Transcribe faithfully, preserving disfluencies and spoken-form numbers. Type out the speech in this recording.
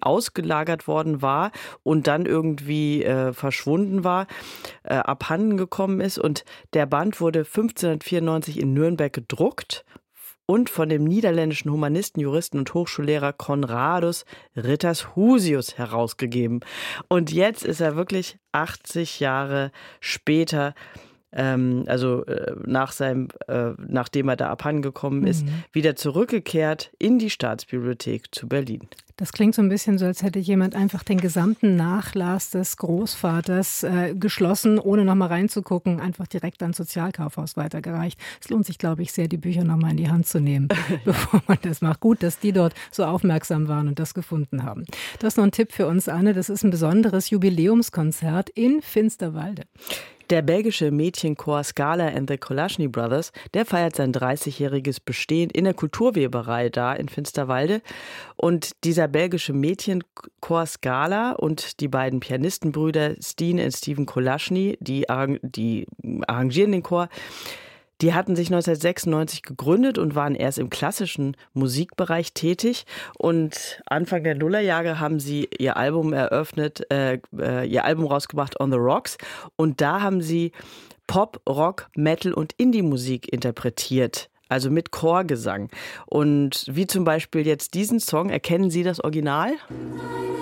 ausgelagert worden war und dann irgendwie äh, verschwunden war, äh, abhanden gekommen ist. Und der Band wurde fünfzehnhundertvierundneunzig in Nürnberg gedruckt und von dem niederländischen Humanisten, Juristen und Hochschullehrer Conradus Rittershusius herausgegeben. Und jetzt ist er wirklich achtzig Jahre später, ähm, also äh, nach seinem, äh, nachdem er da abhandengekommen ist, mhm. wieder zurückgekehrt in die Staatsbibliothek zu Berlin. Das klingt so ein bisschen so, als hätte jemand einfach den gesamten Nachlass des Großvaters äh, geschlossen, ohne nochmal reinzugucken, einfach direkt ans Sozialkaufhaus weitergereicht. Es lohnt sich, glaube ich, sehr, die Bücher nochmal in die Hand zu nehmen, bevor man das macht. Gut, dass die dort so aufmerksam waren und das gefunden haben. Das ist noch ein Tipp für uns, Anne. Das ist ein besonderes Jubiläumskonzert in Finsterwalde. Der belgische Mädchenchor Scala and the Kolaschny Brothers, der feiert sein dreißigjähriges Bestehen in der Kulturweberei da in Finsterwalde. Und dieser belgische Mädchenchor Scala und die beiden Pianistenbrüder Stine und Steven Kolaschny, die, die arrangieren den Chor, die hatten sich neunzehnhundertsechsundneunzig gegründet und waren erst im klassischen Musikbereich tätig. Und Anfang der Nullerjahre haben sie ihr Album eröffnet, äh, ihr Album rausgebracht, On the Rocks. Und da haben sie Pop, Rock, Metal und Indie-Musik interpretiert. Also mit Chorgesang. Und wie zum Beispiel jetzt diesen Song, erkennen Sie das Original?